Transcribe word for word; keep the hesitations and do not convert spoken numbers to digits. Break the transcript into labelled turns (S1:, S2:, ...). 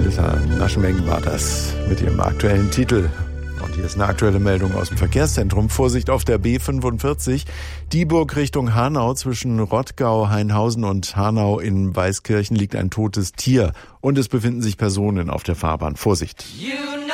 S1: Melissa Naschenmengen war das mit ihrem aktuellen Titel. Und hier ist eine aktuelle Meldung aus dem Verkehrszentrum. Vorsicht auf der B fünfundvierzig, Dieburg Richtung Hanau. Zwischen Rottgau, Hainhausen und Hanau in Weißkirchen liegt ein totes Tier. Und es befinden sich Personen auf der Fahrbahn. Vorsicht!